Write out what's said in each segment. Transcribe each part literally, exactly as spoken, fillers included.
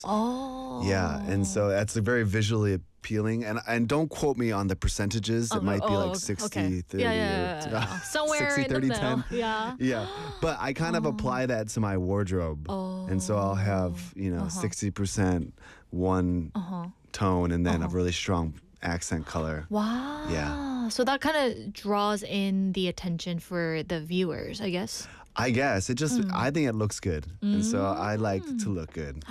Oh. Yeah, and so that's a very visually appealing. And and don't quote me on the percentages. It Oh, might be oh, like sixty, okay. thirty, Yeah, yeah, or yeah, yeah. Somewhere sixty, in the thirty, middle. ten. Yeah. Yeah, but I kind of apply that to my wardrobe. Oh. And so I'll have, you know, Uh-huh. sixty percent one Uh-huh. tone and then a Uh-huh. really strong accent color. Wow. Yeah. So that kind of draws in the attention for the viewers, I guess. I guess it just, Mm. I think it looks good. And so I like to look good.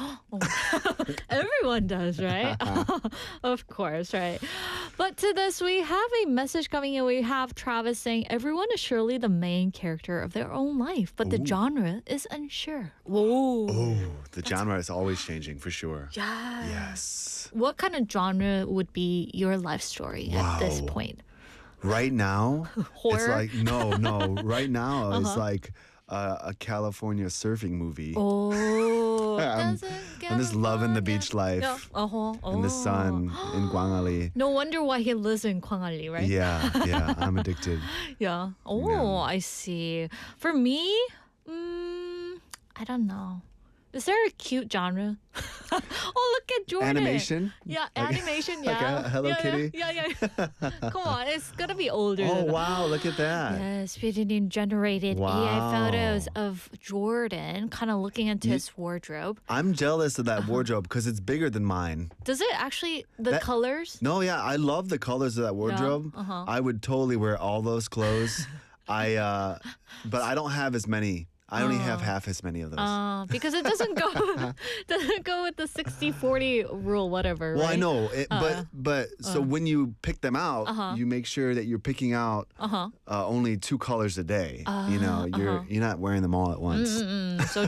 Everyone does, right? Of course, right? But to this, we have a message coming in. We have Travis saying, everyone is surely the main character of their own life, but the Ooh. genre is unsure. Whoa. Oh, the genre is always changing for sure. Yes. Yes. What kind of genre would be your life story at this Wow. point? Right now, it's Horror? like, no, no. Right now, it's like uh, a California surfing movie. Oh. I'm- doesn't I'm just loving the California- beach life Yeah. Uh-huh. in the Oh. sun in Gwangali. No wonder why he lives in Kwangali, right? Yeah, yeah, I'm addicted. Yeah. Oh, I see. For me, mm, I don't know. Is there a cute genre? Oh, look at Jordan. Animation? Yeah, Like- animation. like Yeah. a Hello yeah, Kitty? Yeah, yeah. yeah. Come on, it's gonna be older. Oh, than that. wow, look at that. Yes, Speeding generated A I Wow. photos of Jordan, kind of looking into You- his wardrobe. I'm jealous of Uh-huh. that wardrobe because it's bigger than mine. Does it actually the That- colors? No, yeah, I love the colors of that wardrobe. uh-huh. I would totally wear all those clothes. I, uh, but I don't have as many. I only have half as many of those. Uh, because it doesn't go doesn't go with the sixty forty rule, whatever. well, I right? know, it, but but so when you pick them out, Uh-huh. you make sure that you're picking out Uh-huh. uh, only two colors a day. you know, you're uh-huh. you're not wearing them all at once. Mm, so,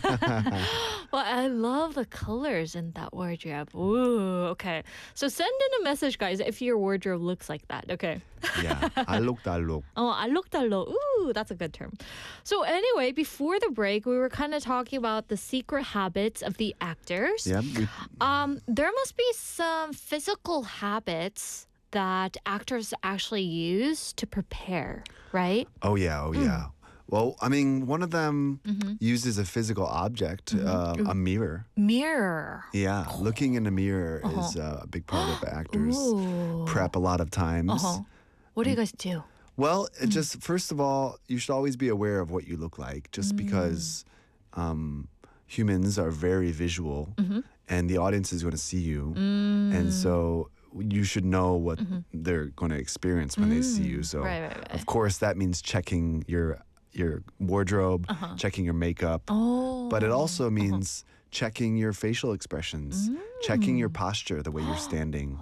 well, I love the colors in that wardrobe. Ooh, okay. So send in a message, guys, if your wardrobe looks like that. Okay. Yeah, I look, I look. Oh, alokdalo. Ooh, that's a good term. So anyway, before the break, we were kind of talking about the secret habits of the actors. Yeah, we, Um, there must be some physical habits that actors actually use to prepare, right? oh yeah, oh yeah. Well, I mean, one of them Mm-hmm. uses a physical object, uh, a mirror. Mirror. Yeah, looking in a mirror is uh, a big part of actors Ooh. prep a lot of times. Uh-huh. What do you guys do? Well, it just first of all, you should always be aware of what you look like, just because um, humans are very visual, and the audience is going to see you, and so you should know what they're going to experience when they see you. So, Right, right, right. of course, that means checking your your wardrobe, checking your makeup, Oh. but it also means checking your facial expressions, checking your posture, the way you're standing,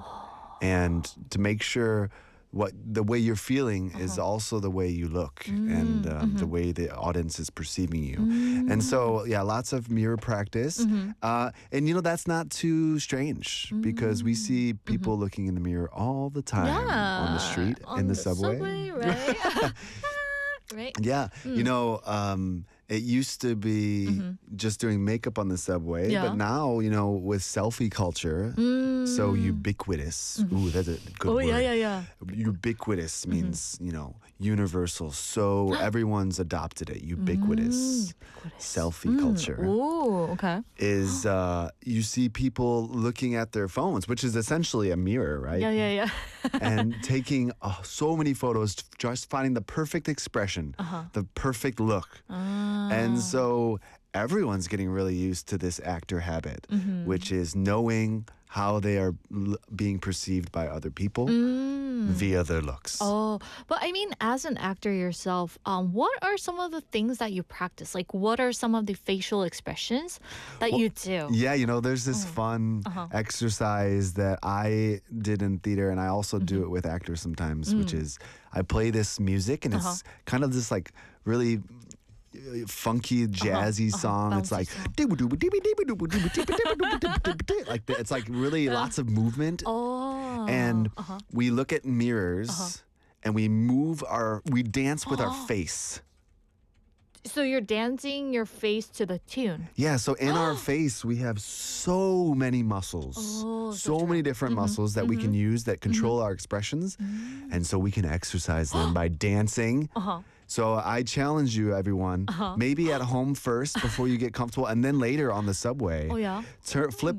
and to make sure what the way you're feeling is also the way you look and um, the way the audience is perceiving you. And so, yeah, lots of mirror practice. Uh, and, you know, that's not too strange because we see people looking in the mirror all the time on the street, on in the, subway. right? right? Yeah, Mm. you know, um, it used to be just doing makeup on the subway, Mm-hmm. Yeah. but now, you know, with selfie culture, so ubiquitous. Ooh, that's a good Mm. Oh, word. yeah, yeah, yeah. Ubiquitous means, you know, universal. So everyone's adopted it. Ubiquitous. Selfie culture Ooh, okay. is uh, you see people looking at their phones, which is essentially a mirror, right? Yeah, yeah, yeah. And taking uh, so many photos, just finding the perfect expression, Uh-huh. the perfect look. Ah. And so everyone's getting really used to this actor habit, Mm-hmm. which is knowing how they are l- being perceived by other people via their looks. Mm. Oh, but I mean, as an actor yourself, um, what are some of the things that you practice? Like, what are some of the facial expressions that you do? Yeah, you know, there's this Oh. fun Uh-huh. exercise that I did in theater, and I also do Mm-hmm. it with actors sometimes, Mm. which is I play this music, and it's Uh-huh. kind of this like really uh, funky, jazzy song. It's bouncy like song. like that. It's like really lots of movement, Oh. and uh-huh. we look at mirrors. And we move our, we dance with our face. So you're dancing your face to the tune. Yeah, so in our face, we have so many muscles, Oh, so so many different muscles that we can use that control our expressions. And so we can exercise them by dancing. Uh-huh. So I challenge you, everyone, maybe at home first before you get comfortable, and then later on the subway, Oh, yeah? tur- flip